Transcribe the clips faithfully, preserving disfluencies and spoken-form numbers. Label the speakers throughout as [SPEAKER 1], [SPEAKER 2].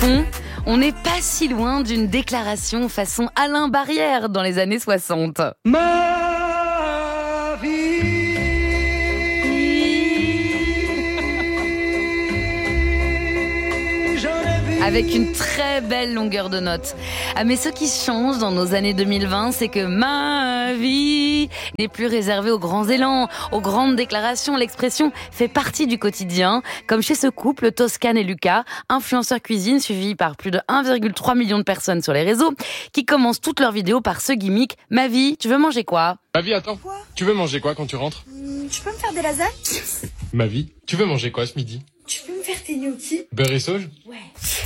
[SPEAKER 1] fond, on n'est pas si loin d'une déclaration façon Alain Barrière dans les années soixante.
[SPEAKER 2] Ma vie.
[SPEAKER 1] Avec une très belle longueur de notes. Ah, mais ce qui change dans nos années deux mille vingt, c'est que ma vie n'est plus réservée aux grands élans, aux grandes déclarations. L'expression fait partie du quotidien, comme chez ce couple, Toscane et Lucas, influenceurs cuisine suivis par plus de un virgule trois million de personnes sur les réseaux, qui commencent toutes leurs vidéos par ce gimmick. Ma vie, tu veux manger quoi?
[SPEAKER 3] Ma vie, attends. Quoi? Tu veux manger quoi quand tu rentres?
[SPEAKER 4] Mmh, Tu peux me faire des lasagnes?
[SPEAKER 3] Ma vie, tu veux manger quoi ce midi?
[SPEAKER 4] Tu peux me faire tes gnocchis?
[SPEAKER 3] Beurre et sauge?
[SPEAKER 4] Ouais.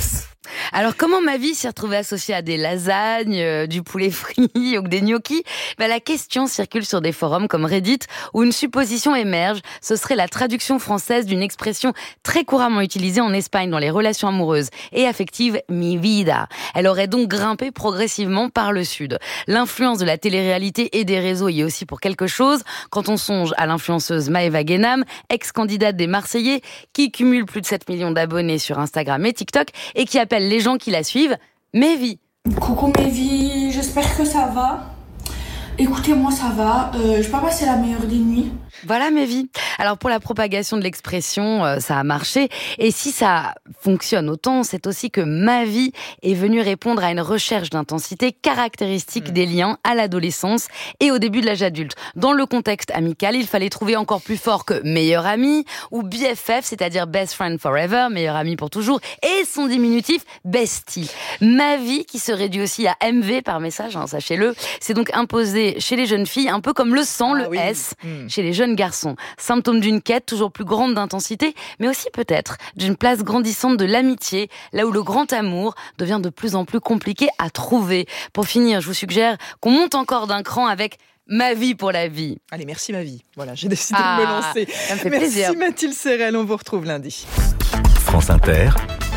[SPEAKER 1] Alors, comment ma vie s'est retrouvée associée à des lasagnes, euh, du poulet frit ou des gnocchis? Ben, la question circule sur des forums comme Reddit, où une supposition émerge. Ce serait la traduction française d'une expression très couramment utilisée en Espagne dans les relations amoureuses et affectives, mi vida. Elle aurait donc grimpé progressivement par le sud. L'influence de la télé-réalité et des réseaux y est aussi pour quelque chose, quand on songe à l'influenceuse Maëva Guénam, ex-candidate des Marseillais, qui cumule plus de sept millions d'abonnés sur Instagram et TikTok, et qui appelle les gens qui la suivent Mévi.
[SPEAKER 5] Coucou Mévi, j'espère que ça va. Écoutez, moi ça va, euh, j'ai pas passé la meilleure des nuits.
[SPEAKER 1] Voilà Mévi. Alors pour la propagation de l'expression, euh, ça a marché. Et si ça fonctionne autant, c'est aussi que ma vie est venue répondre à une recherche d'intensité caractéristique mmh. des liens à l'adolescence et au début de l'âge adulte. Dans le contexte amical, il fallait trouver encore plus fort que meilleur ami ou B F F, c'est-à-dire best friend forever, meilleur ami pour toujours, et son diminutif bestie. Ma vie, qui se réduit aussi à M V par message, hein, sachez-le, c'est donc imposé chez les jeunes filles, un peu comme le sang, ah, le oui. S, mmh. chez les jeunes garçons. Symptôme d'une quête toujours plus grande d'intensité, mais aussi peut-être d'une place grandissante de l'amitié, là où le grand amour devient de plus en plus compliqué à trouver. Pour finir, je vous suggère qu'on monte encore d'un cran avec Ma vie pour la vie.
[SPEAKER 6] Allez, merci ma vie. Voilà, j'ai décidé
[SPEAKER 1] ah,
[SPEAKER 6] de me lancer.
[SPEAKER 1] Ça me fait
[SPEAKER 6] merci
[SPEAKER 1] plaisir.
[SPEAKER 6] Mathilde Serrel, on vous retrouve lundi.
[SPEAKER 7] France Inter,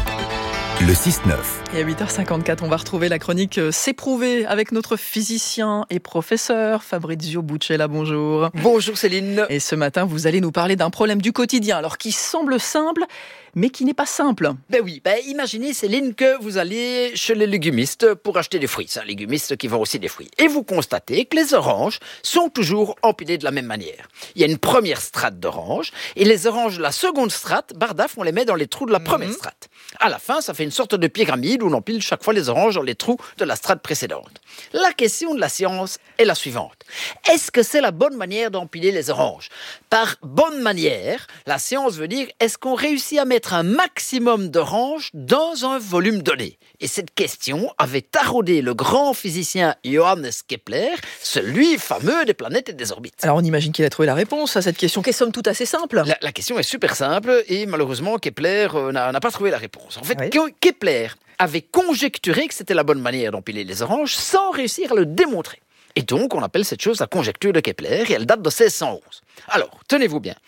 [SPEAKER 7] le six neuf.
[SPEAKER 6] Et à huit heures cinquante-quatre, on va retrouver la chronique C'est prouvé avec notre physicien et professeur Fabrizio Buccella. Bonjour.
[SPEAKER 8] Bonjour Céline.
[SPEAKER 6] Et ce matin, vous allez nous parler d'un problème du quotidien, alors qui semble simple, mais qui n'est pas simple.
[SPEAKER 8] Ben oui, ben imaginez Céline que vous allez chez les légumistes pour acheter des fruits. C'est un légumistes qui vend aussi des fruits. Et vous constatez que les oranges sont toujours empilées de la même manière. Il y a une première strate d'oranges, et les oranges de la seconde strate, bardaf, on les met dans les trous de la première mmh. strate. À la fin, ça fait une sorte de pyramide où l'on empile chaque fois les oranges dans les trous de la strate précédente. La question de la science est la suivante. Est-ce que c'est la bonne manière d'empiler les oranges? Par bonne manière, la science veut dire est-ce qu'on réussit à mettre un maximum d'oranges dans un volume donné? Et cette question avait taraudé le grand physicien Johannes Kepler, celui fameux des planètes et des orbites.
[SPEAKER 6] Alors on imagine qu'il a trouvé la réponse à cette question qui est somme toute assez simple.
[SPEAKER 8] La, la question est super simple et malheureusement Kepler euh, n'a, n'a pas trouvé la réponse. En fait, oui. Kepler avait conjecturé que c'était la bonne manière d'empiler les oranges sans réussir à le démontrer. Et donc, on appelle cette chose la conjecture de Kepler, et elle date de seize cent onze. Alors, tenez-vous bien,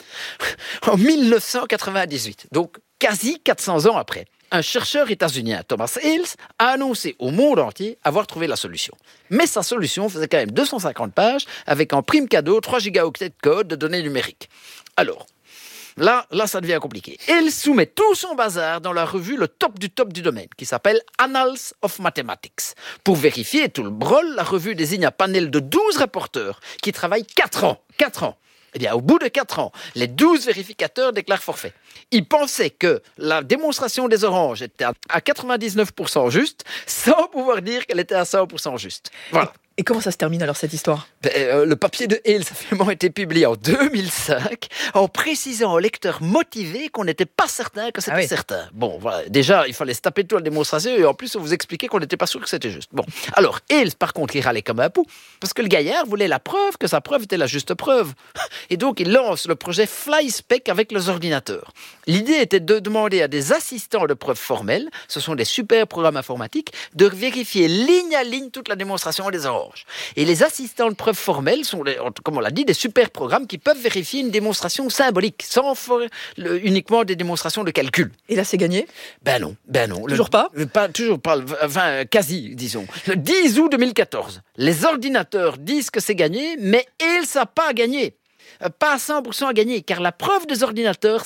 [SPEAKER 8] en dix-neuf cent quatre-vingt-dix-huit, donc quasi quatre cents ans après, un chercheur états-unien, Thomas Hales, a annoncé au monde entier avoir trouvé la solution. Mais sa solution faisait quand même deux cent cinquante pages, avec en prime cadeau trois gigaoctets de code de données numériques. Alors, Là, là, ça devient compliqué. Il soumet tout son bazar dans la revue le top du top du domaine, qui s'appelle Annals of Mathematics. Pour vérifier tout le brol, la revue désigne un panel de douze rapporteurs qui travaillent quatre ans. quatre ans. Eh bien, au bout de quatre ans, les douze vérificateurs déclarent forfait. Ils pensaient que la démonstration des oranges était à quatre-vingt-dix-neuf pour cent juste, sans pouvoir dire qu'elle était à cent pour cent juste. Voilà.
[SPEAKER 6] Et comment ça se termine alors cette histoire?
[SPEAKER 8] ben, euh, Le papier de Hales a finalement été publié en deux mille cinq en précisant aux lecteurs motivés qu'on n'était pas certain que c'était ah oui. certain. Bon, voilà. Déjà, il fallait se taper toute la démonstration et en plus, on vous expliquait qu'on n'était pas sûr que c'était juste. Bon, alors Hales, par contre, il râlait comme un pou parce que le gaillard voulait la preuve que sa preuve était la juste preuve. Et donc, il lance le projet FlySpec avec les ordinateurs. L'idée était de demander à des assistants de preuves formelles, ce sont des super programmes informatiques, de vérifier ligne à ligne toute la démonstration des oranges. Et les assistants de preuves formelles sont, comme on l'a dit, des super programmes qui peuvent vérifier une démonstration symbolique, sans faire le, uniquement des démonstrations de calcul.
[SPEAKER 6] Et là, c'est gagné?
[SPEAKER 8] Ben non, ben non.
[SPEAKER 6] Toujours
[SPEAKER 8] le,
[SPEAKER 6] pas
[SPEAKER 8] le, pas Toujours pas, enfin, quasi, disons. Le dix août deux mille quatorze, les ordinateurs disent que c'est gagné, mais ils ne savent pas gagner. Pas à cent pour cent à gagner, car la preuve des ordinateurs, c'est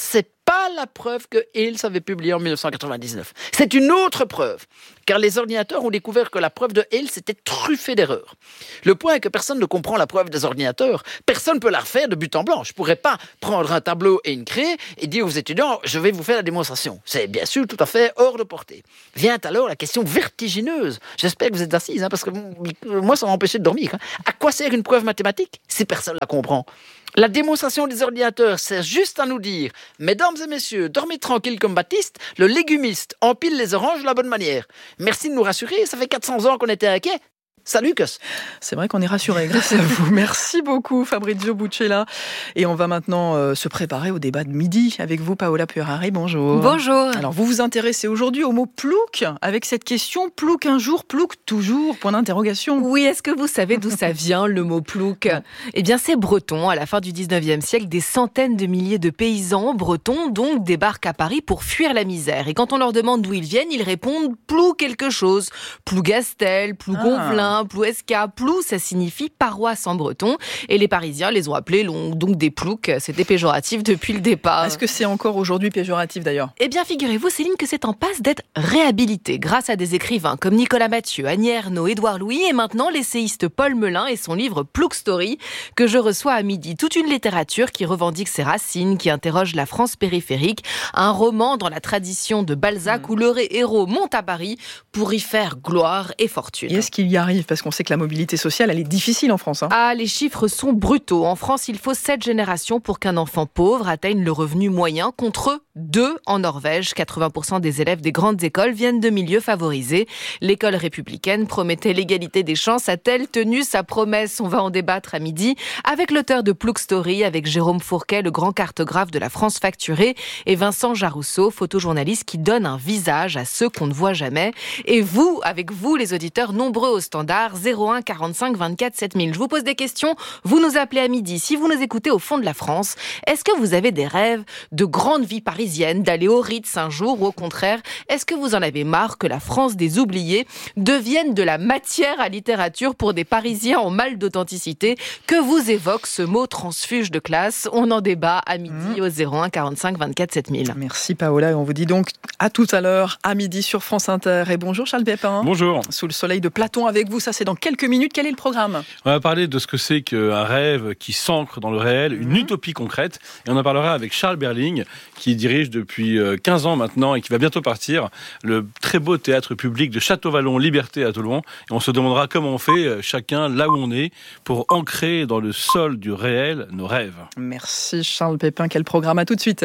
[SPEAKER 8] pas la preuve que Hales avait publié en dix-neuf cent quatre-vingt-dix-neuf. C'est une autre preuve, car les ordinateurs ont découvert que la preuve de Hales était truffée d'erreurs. Le point est que personne ne comprend la preuve des ordinateurs. Personne ne peut la refaire de but en blanc. Je ne pourrais pas prendre un tableau et une craie et dire aux étudiants « je vais vous faire la démonstration ». C'est bien sûr tout à fait hors de portée. Vient alors la question vertigineuse. J'espère que vous êtes assises, hein, parce que moi, ça m'a empêché de dormir. Hein. À quoi sert une preuve mathématique si personne ne la comprend ? La démonstration des ordinateurs sert juste à nous dire « Mesdames et messieurs, dormez tranquille comme Baptiste, le légumiste empile les oranges de la bonne manière. Merci de nous rassurer, ça fait quatre cents ans qu'on était inquiets. » Salut, Cos.
[SPEAKER 6] C'est vrai qu'on est rassurés grâce à vous. Merci beaucoup, Fabrizio Buccella. Et on va maintenant euh, se préparer au débat de midi avec vous, Paola Puerari. Bonjour.
[SPEAKER 2] Bonjour.
[SPEAKER 6] Alors, vous vous intéressez aujourd'hui au mot plouc avec cette question « plouc un jour, plouc toujours ?» Point d'interrogation.
[SPEAKER 2] Oui, est-ce que vous savez d'où ça vient, le mot plouc ? Eh bien, c'est breton. À la fin du dix-neuvième siècle, des centaines de milliers de paysans bretons donc débarquent à Paris pour fuir la misère. Et quand on leur demande d'où ils viennent, ils répondent « plou quelque chose ». Plougastel, Plougonvelin, ah. Plouesca, plou, ça signifie paroisse en breton. Et les Parisiens les ont appelés donc des ploucs. C'était péjoratif depuis le départ.
[SPEAKER 6] Est-ce que c'est encore aujourd'hui péjoratif d'ailleurs ?
[SPEAKER 2] Eh bien, figurez-vous, Céline, que c'est en passe d'être réhabilité grâce à des écrivains comme Nicolas Mathieu, Annie Ernaux, Édouard Louis et maintenant l'essayiste Paul Melun et son livre Plouc Story que je reçois à midi. Toute une littérature qui revendique ses racines, qui interroge la France périphérique. Un roman dans la tradition de Balzac mmh. où le héros monte à Paris pour y faire gloire et fortune.
[SPEAKER 6] Et est-ce qu'il y arrive ? Parce qu'on sait que la mobilité sociale, elle est difficile en France. Hein.
[SPEAKER 2] Ah, les chiffres sont brutaux. En France, il faut sept générations pour qu'un enfant pauvre atteigne le revenu moyen, contre deux en Norvège. quatre-vingts pour cent des élèves des grandes écoles viennent de milieux favorisés. L'école républicaine promettait l'égalité des chances. A-t-elle tenu sa promesse ? On va en débattre à midi avec l'auteur de Plouc Story, avec Jérôme Fourquet, le grand cartographe de la France facturée, et Vincent Jarousseau, photojournaliste qui donne un visage à ceux qu'on ne voit jamais. Et vous, avec vous, les auditeurs nombreux au standard, zéro un quarante-cinq vingt-quatre sept mille. Je vous pose des questions, vous nous appelez à midi. Si vous nous écoutez au fond de la France, est-ce que vous avez des rêves de grande vie parisienne, d'aller au Ritz un jour, ou au contraire, est-ce que vous en avez marre que la France des oubliés devienne de la matière à littérature pour des Parisiens en mal d'authenticité? Que vous évoque ce mot transfuge de classe? On en débat à midi mmh. au zéro un quarante-cinq vingt-quatre sept mille.
[SPEAKER 6] Merci Paola, et on vous dit donc à tout à l'heure, à midi sur France Inter. Et bonjour Charles Pépin.
[SPEAKER 9] Bonjour.
[SPEAKER 6] Sous le soleil de Platon avec vous, ça c'est dans quelques minutes. Quel est le programme ?
[SPEAKER 9] On va parler de ce que c'est qu'un rêve qui s'ancre dans le réel, une mmh. utopie concrète. Et on en parlera avec Charles Berling, qui dirige depuis quinze ans maintenant et qui va bientôt partir le très beau théâtre public de Château-Vallon Liberté à Toulon. Et on se demandera comment on fait, chacun là où on est, pour ancrer dans le sol du réel nos rêves.
[SPEAKER 6] Merci Charles Pépin. Quel programme ? À tout de suite.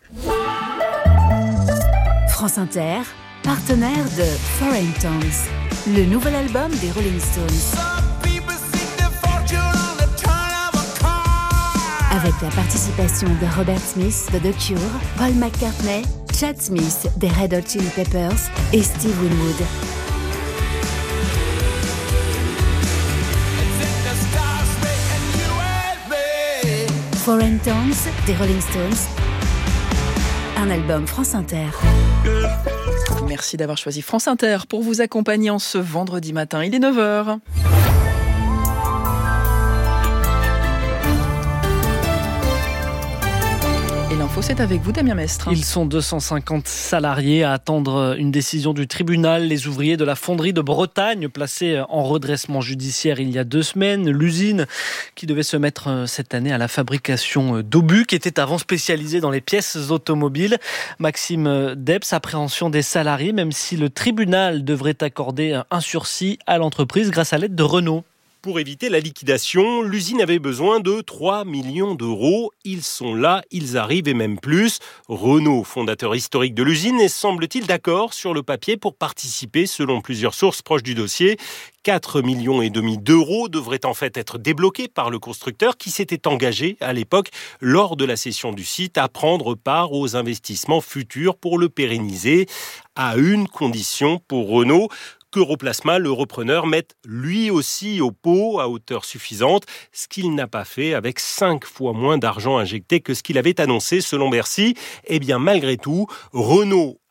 [SPEAKER 10] France Inter, partenaire de Foreign Tones, le nouvel album des Rolling Stones. Avec la participation de Robert Smith de The Cure, Paul McCartney, Chad Smith des Red Hot Chili Peppers et Steve Winwood. Foreign Tones des Rolling Stones, un album France Inter.
[SPEAKER 6] Merci d'avoir choisi France Inter pour vous accompagner en ce vendredi matin. Il est neuf heures. Et l'info, c'est avec vous, Damien Mestre.
[SPEAKER 11] Ils sont deux cent cinquante salariés à attendre une décision du tribunal. Les ouvriers de la fonderie de Bretagne, placés en redressement judiciaire il y a deux semaines. L'usine qui devait se mettre cette année à la fabrication d'obus, qui était avant spécialisée dans les pièces automobiles. Maxime Debs, appréhension des salariés, même si le tribunal devrait accorder un sursis à l'entreprise grâce à l'aide de Renault.
[SPEAKER 12] Pour éviter la liquidation, l'usine avait besoin de trois millions d'euros. Ils sont là, ils arrivent et même plus. Renault, fondateur historique de l'usine, est semble-t-il d'accord sur le papier pour participer, selon plusieurs sources proches du dossier. quatre millions et demi d'euros devraient en fait être débloqués par le constructeur qui s'était engagé à l'époque, lors de la cession du site, à prendre part aux investissements futurs pour le pérenniser, à une condition pour Renault: qu'Europlasma, le repreneur, mette lui aussi au pot à hauteur suffisante, ce qu'il n'a pas fait avec cinq fois moins d'argent injecté que ce qu'il avait annoncé selon Bercy. Eh bien, malgré tout, Renault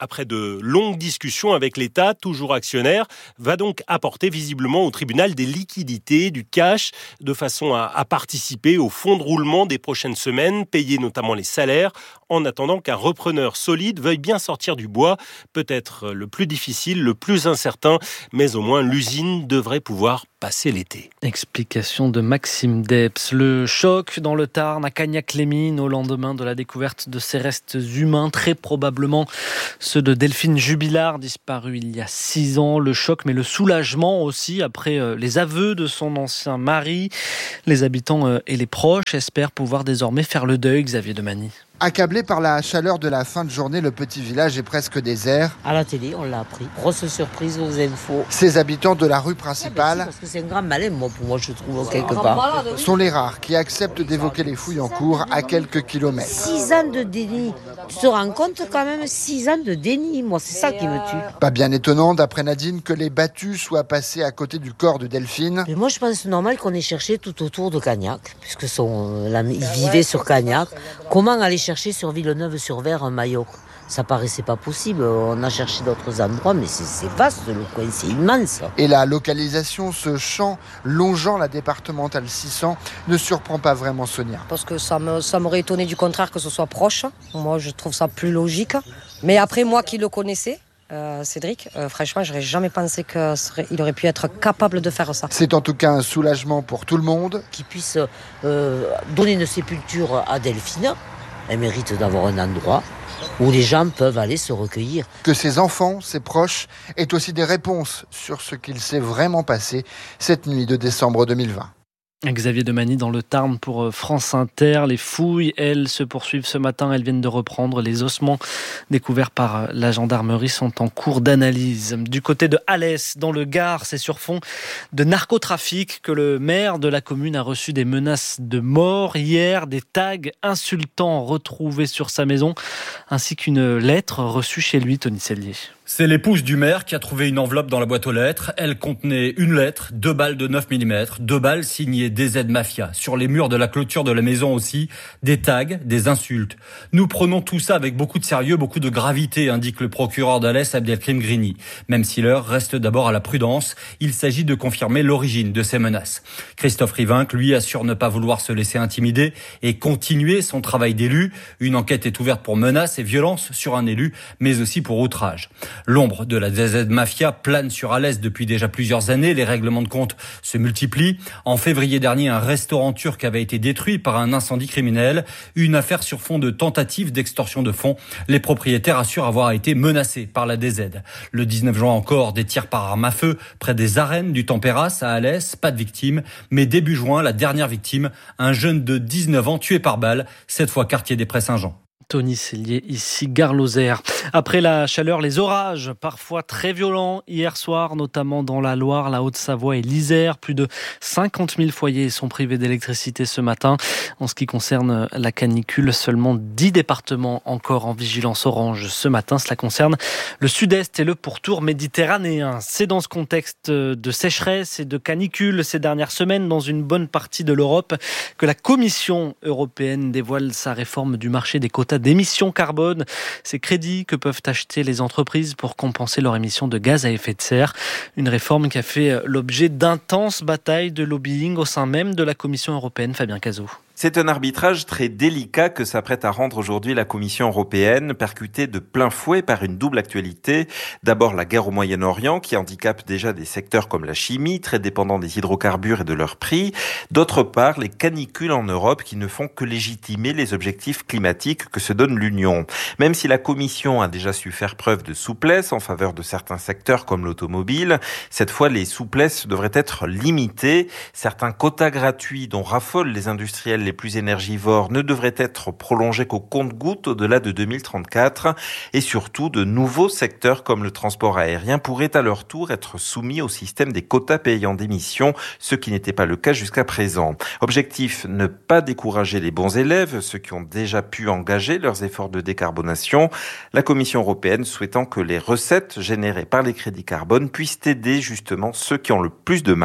[SPEAKER 12] après de longues discussions avec l'État, toujours actionnaire, va donc apporter visiblement au tribunal des liquidités, du cash, de façon à, à participer au fonds de roulement des prochaines semaines, payer notamment les salaires, en attendant qu'un repreneur solide veuille bien sortir du bois. Peut-être le plus difficile, le plus incertain, mais au moins l'usine devrait pouvoir passer l'été.
[SPEAKER 11] Explication de Maxime Depps. Le choc dans le Tarn à Cagnac-les-Mines au lendemain de la découverte de ces restes humains, très probablement ceux de Delphine Jubilard, disparue il y a six ans. Le choc, mais le soulagement aussi après les aveux de son ancien mari. Les habitants et les proches espèrent pouvoir désormais faire le deuil, Xavier Demany.
[SPEAKER 13] Accablé par la chaleur de la fin de journée, le petit village est presque désert.
[SPEAKER 14] À la télé, on l'a appris. Grosse surprise aux infos.
[SPEAKER 13] Ces habitants de la rue principale,
[SPEAKER 14] ouais, parce que c'est un grand malin, moi, pour moi, je trouve, quelque part,
[SPEAKER 13] sont les rares qui acceptent d'évoquer les fouilles en cours à quelques kilomètres.
[SPEAKER 14] Six ans de déni. Tu te rends compte quand même, six ans de déni. Moi, c'est ça qui me tue.
[SPEAKER 13] Pas bien étonnant, d'après Nadine, que les battus soient passés à côté du corps de Delphine.
[SPEAKER 14] Mais moi, je pense que c'est normal qu'on ait cherché tout autour de Cagnac, puisque son, là, il vivait sur Cagnac. Comment aller chercher sur Villeneuve-sur-Ver un maillot? Ça paraissait pas possible. On a cherché d'autres endroits, mais c'est, c'est vaste le coin, c'est immense.
[SPEAKER 13] Et la localisation, ce champ longeant la départementale six cents, ne surprend pas vraiment Sonia.
[SPEAKER 15] Parce que ça, me, ça m'aurait étonné du contraire que ce soit proche. Moi, je trouve ça plus logique. Mais après, moi qui le connaissais, Euh, Cédric, euh, franchement, j'aurais jamais pensé qu'il aurait pu être capable de faire ça.
[SPEAKER 13] C'est en tout cas un soulagement pour tout le monde.
[SPEAKER 14] Qu'il puisse euh, donner une sépulture à Delphine, elle mérite d'avoir un endroit où les gens peuvent aller se recueillir.
[SPEAKER 13] Que ses enfants, ses proches, aient aussi des réponses sur ce qu'il s'est vraiment passé cette nuit de décembre deux mille vingt.
[SPEAKER 11] Xavier Demany dans le Tarn pour France Inter. Les fouilles, elles, se poursuivent ce matin. Elles viennent de reprendre. Les ossements découverts par la gendarmerie sont en cours d'analyse. Du côté de Alès, dans le Gard, c'est sur fond de narcotrafic que le maire de la commune a reçu des menaces de mort. Hier, des tags insultants retrouvés sur sa maison, ainsi qu'une lettre reçue chez lui, Tony Sellier.
[SPEAKER 16] C'est l'épouse du maire qui a trouvé une enveloppe dans la boîte aux lettres. Elle contenait une lettre, deux balles de neuf millimètres, deux balles signées D Z Mafia. Sur les murs de la clôture de la maison aussi, des tags, des insultes. Nous prenons tout ça avec beaucoup de sérieux, beaucoup de gravité, indique le procureur d'Alès, Abdelkrim Grini. Même si l'heure reste d'abord à la prudence, il s'agit de confirmer l'origine de ces menaces. Christophe Rivinc, lui, assure ne pas vouloir se laisser intimider et continuer son travail d'élu. Une enquête est ouverte pour menaces et violences sur un élu, mais aussi pour outrage. L'ombre de la D Z Mafia plane sur Alès depuis déjà plusieurs années. Les règlements de compte se multiplient. En février dernier, un restaurant turc avait été détruit par un incendie criminel. Une affaire sur fond de tentative d'extorsion de fonds. Les propriétaires assurent avoir été menacés par la D Z. Le dix-neuf juin encore, des tirs par arme à feu près des arènes du Tempéras à Alès. Pas de victimes. Mais début juin, la dernière victime, un jeune de dix-neuf ans tué par balle, cette fois quartier des Prés-Saint-Jean.
[SPEAKER 11] Tony Sellier, ici Gare Lozère. Après la chaleur, les orages, parfois très violents. Hier soir, notamment dans la Loire, la Haute-Savoie et l'Isère, plus de cinquante mille foyers sont privés d'électricité ce matin. En ce qui concerne la canicule, seulement dix départements encore en vigilance orange ce matin. Cela concerne le sud-est et le pourtour méditerranéen. C'est dans ce contexte de sécheresse et de canicule ces dernières semaines dans une bonne partie de l'Europe que la Commission européenne dévoile sa réforme du marché des quotas d'émissions carbone, ces crédits que peuvent acheter les entreprises pour compenser leurs émissions de gaz à effet de serre. Une réforme qui a fait l'objet d'intenses batailles de lobbying au sein même de la Commission européenne. Fabien Cazot.
[SPEAKER 17] C'est un arbitrage très délicat que s'apprête à rendre aujourd'hui la Commission européenne, percutée de plein fouet par une double actualité. D'abord, la guerre au Moyen-Orient, qui handicape déjà des secteurs comme la chimie, très dépendants des hydrocarbures et de leur prix. D'autre part, les canicules en Europe qui ne font que légitimer les objectifs climatiques que se donne l'Union. Même si la Commission a déjà su faire preuve de souplesse en faveur de certains secteurs comme l'automobile, cette fois, les souplesses devraient être limitées. Certains quotas gratuits dont raffolent les industriels les plus énergivores ne devraient être prolongés qu'au compte-gouttes au-delà de deux mille trente-quatre. Et surtout, de nouveaux secteurs comme le transport aérien pourraient à leur tour être soumis au système des quotas payants d'émissions, ce qui n'était pas le cas jusqu'à présent. Objectif, ne pas décourager les bons élèves, ceux qui ont déjà pu engager leurs efforts de décarbonation. La Commission européenne souhaitant que les recettes générées par les crédits carbone puissent aider justement ceux qui ont le plus de mal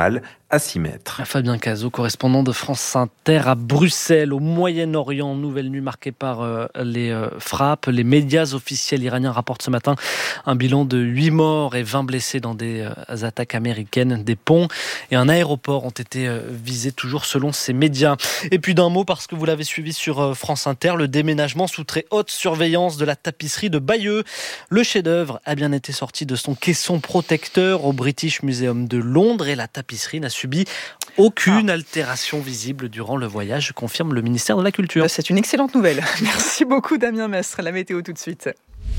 [SPEAKER 17] à six mètres.
[SPEAKER 11] Fabien Cazot, correspondant de France Inter à Bruxelles, au Moyen-Orient. Nouvelle nuit marquée par euh, les euh, frappes. Les médias officiels iraniens rapportent ce matin un bilan de huit morts et vingt blessés dans des euh, attaques américaines. Des ponts et un aéroport ont été euh, visés, toujours selon ces médias. Et puis d'un mot, parce que vous l'avez suivi sur euh, France Inter, le déménagement sous très haute surveillance de la tapisserie de Bayeux. Le chef-d'œuvre a bien été sorti de son caisson protecteur au British Museum de Londres et la tapisserie n'a subi aucune ah. altération visible durant le voyage, confirme le ministère de la Culture.
[SPEAKER 6] C'est une excellente nouvelle. Merci beaucoup Damien Mestre. La météo tout de suite.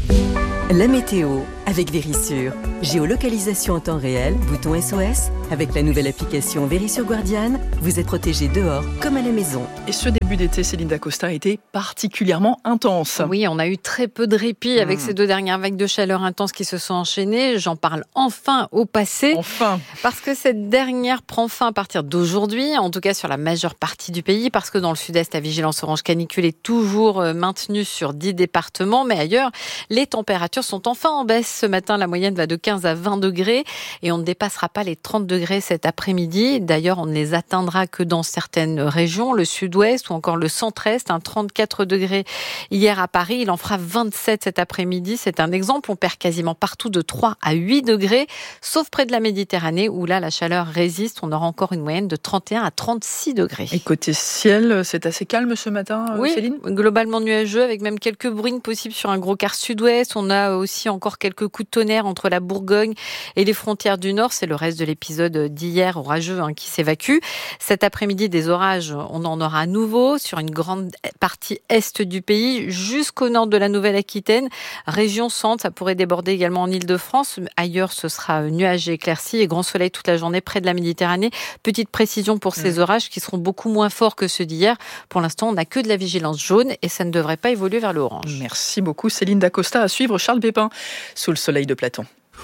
[SPEAKER 18] La météo avec Vérissure. Géolocalisation en temps réel, bouton S O S. Avec la nouvelle application Vérissure Guardian, vous êtes protégé dehors comme à la maison.
[SPEAKER 6] Et ce début d'été, Céline Dacosta, a été particulièrement intense.
[SPEAKER 19] Oui, on a eu très peu de répit mmh. avec ces deux dernières vagues de chaleur intense qui se sont enchaînées. J'en parle enfin au passé.
[SPEAKER 6] Enfin.
[SPEAKER 19] Parce que cette dernière prend fin à partir d'aujourd'hui, en tout cas sur la majeure partie du pays, parce que dans le sud-est, la vigilance orange canicule est toujours maintenue sur dix départements, mais ailleurs, les températures sont enfin en baisse. Ce matin, la moyenne va de quinze à vingt degrés et on ne dépassera pas les trente degrés cet après-midi. D'ailleurs, on ne les atteindra que dans certaines régions, le sud-ouest ou encore le centre-est. Un trente-quatre degrés hier à Paris, il en fera vingt-sept cet après-midi. C'est un exemple, on perd quasiment partout de trois à huit degrés, sauf près de la Méditerranée où là, la chaleur résiste. On aura encore une moyenne de trente et un à trente-six degrés.
[SPEAKER 6] Et côté ciel, c'est assez calme ce matin,
[SPEAKER 19] oui,
[SPEAKER 6] Céline ?
[SPEAKER 19] Globalement nuageux avec même quelques bruines possibles sur un gros quart sud-ouest. On a aussi encore quelques coups de tonnerre entre la Bourgogne et les frontières du Nord. C'est le reste de l'épisode d'hier orageux hein, qui s'évacue. Cet après-midi, des orages, on en aura à nouveau sur une grande partie est du pays jusqu'au nord de la Nouvelle-Aquitaine. Région centre, ça pourrait déborder également en Île-de-France. Ailleurs, ce sera nuages et éclaircies et grand soleil toute la journée près de la Méditerranée. Petite précision pour ces mmh. orages qui seront beaucoup moins forts que ceux d'hier. Pour l'instant, on n'a que de la vigilance jaune et ça ne devrait pas évoluer vers le orange.
[SPEAKER 6] Merci beaucoup Céline Dacosta. À suivre Charles Pépin sous le soleil de Platon.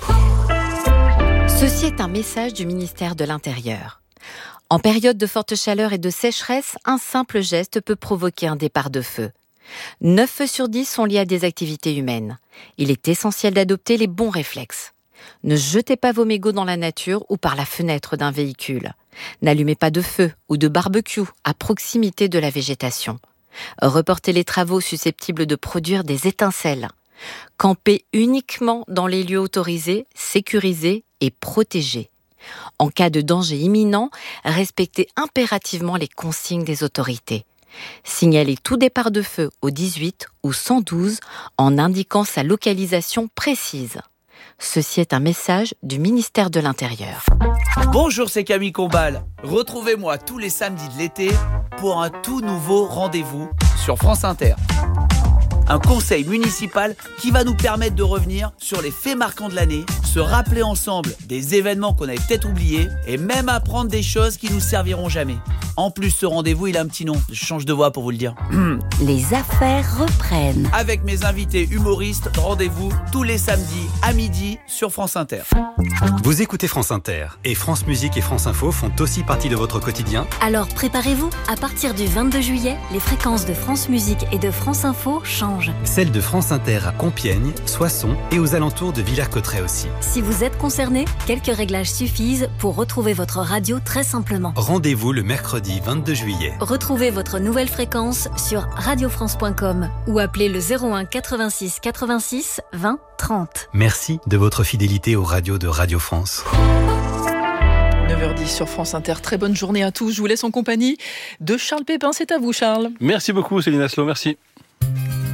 [SPEAKER 1] Ceci est un message du ministère de l'Intérieur. En période de forte chaleur et de sécheresse, un simple geste peut provoquer un départ de feu. neuf feux sur dix sont liés à des activités humaines. Il est essentiel d'adopter les bons réflexes. Ne jetez pas vos mégots dans la nature ou par la fenêtre d'un véhicule. N'allumez pas de feu ou de barbecue à proximité de la végétation. Reportez les travaux susceptibles de produire des étincelles. Campez uniquement dans les lieux autorisés, sécurisés et protégés. En cas de danger imminent, respectez impérativement les consignes des autorités. Signalez tout départ de feu au dix-huit ou cent douze en indiquant sa localisation précise. Ceci est un message du ministère de l'Intérieur.
[SPEAKER 20] Bonjour, c'est Camille Combal. Retrouvez-moi tous les samedis de l'été pour un tout nouveau rendez-vous sur France Inter. Un conseil municipal qui va nous permettre de revenir sur les faits marquants de l'année, se rappeler ensemble des événements qu'on avait peut-être oubliés et même apprendre des choses qui nous serviront jamais. En plus, ce rendez-vous, il a un petit nom. Je change de voix pour vous le dire.
[SPEAKER 10] Les affaires reprennent.
[SPEAKER 20] Avec mes invités humoristes, rendez-vous tous les samedis à midi sur France Inter.
[SPEAKER 7] Vous écoutez France Inter et France Musique et France Info font aussi partie de votre quotidien.
[SPEAKER 10] Alors préparez-vous, à partir du vingt-deux juillet, les fréquences de France Musique et de France Info changent.
[SPEAKER 7] Celle de France Inter à Compiègne, Soissons et aux alentours de Villers-Cotterêts aussi.
[SPEAKER 10] Si vous êtes concerné, quelques réglages suffisent pour retrouver votre radio très simplement.
[SPEAKER 7] Rendez-vous le mercredi vingt-deux juillet.
[SPEAKER 10] Retrouvez votre nouvelle fréquence sur radio france point com ou appelez le zéro un quatre-vingt-six quatre-vingt-six vingt trente.
[SPEAKER 7] Merci de votre fidélité aux radios de Radio France.
[SPEAKER 6] neuf heures dix sur France Inter. Très bonne journée à tous. Je vous laisse en compagnie de Charles Pépin. C'est à vous, Charles.
[SPEAKER 9] Merci beaucoup, Céline Aslo. Merci.